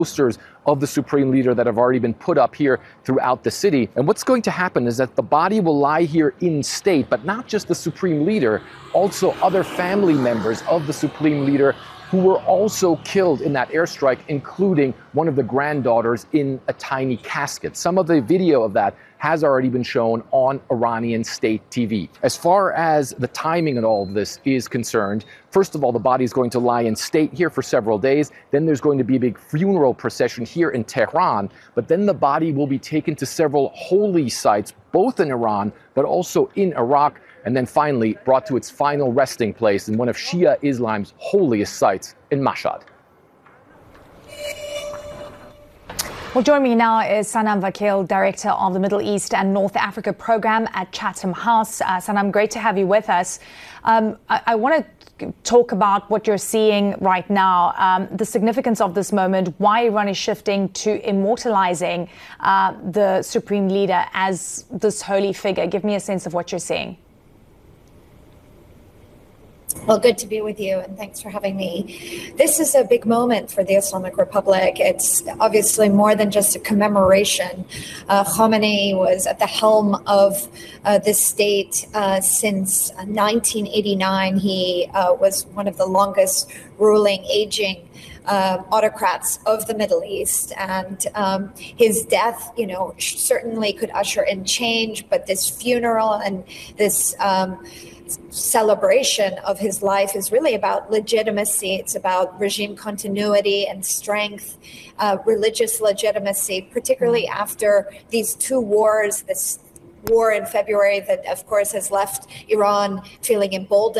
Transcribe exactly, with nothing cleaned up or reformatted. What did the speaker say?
posters of the supreme leader that have already been put up here throughout the city. And what's going to happen is that the body will lie here in state, but not just the supreme leader, also other family members of the supreme leader who were also killed in that airstrike, including one of the granddaughters in a tiny casket. Some of the video of that has already been shown on Iranian state T V. As far as the timing and all of this is concerned, first of all, the body is going to lie in state here for several days. Then there's going to be a big funeral procession here in Tehran. But then the body will be taken to several holy sites, both in Iran, but also in Iraq. And then finally brought to its final resting place in one of Shia Islam's holiest sites in Mashhad. Well, joining me now is Sanam Vakil, Director of the Middle East and North Africa Program at Chatham House. Uh, Sanam, great to have you with us. Um, I, I want to talk about what you're seeing right now, um, the significance of this moment, why Iran is shifting to immortalizing uh, the Supreme Leader as this holy figure. Give me a sense of what you're seeing. Well, good to be with you, and thanks for having me. This is a big moment for the Islamic Republic. It's obviously more than just a commemoration. Uh, Khamenei was at the helm of uh, this state uh, since nineteen eighty-nine. He uh, was one of the longest ruling, aging Uh, autocrats of the Middle East, and um, his death, you know, certainly could usher in change. But this funeral and this um, celebration of his life is really about legitimacy. It's about regime continuity and strength, uh, religious legitimacy, particularly after these two wars. This war in February that, of course, has left Iran feeling emboldened